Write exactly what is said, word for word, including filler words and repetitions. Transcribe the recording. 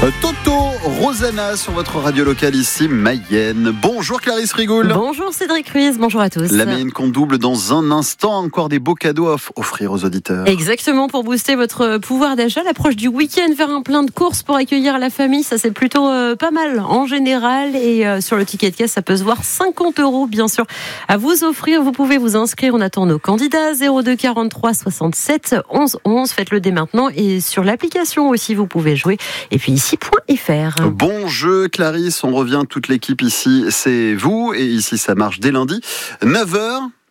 Toto, Rosanna sur votre radio locale ici, Mayenne. Bonjour Clarisse Rigoul. Bonjour Cédric Ruiz, bonjour à tous. La Mayenne compte double dans un instant, encore des beaux cadeaux à offrir aux auditeurs. Exactement, pour booster votre pouvoir d'achat, l'approche du week-end, faire un plein de courses pour accueillir la famille, ça c'est plutôt euh, pas mal en général. Et euh, sur le ticket de caisse, ça peut se voir cinquante euros bien sûr à vous offrir. Vous pouvez vous inscrire, on attend nos candidats, zéro deux quarante-trois soixante-sept onze onze. Faites-le dès maintenant et sur l'application aussi vous pouvez jouer. Et puis ici, point F R. Bon jeu Clarisse, on revient toute l'équipe ici, c'est vous et ici ça marche dès lundi, neuf heures.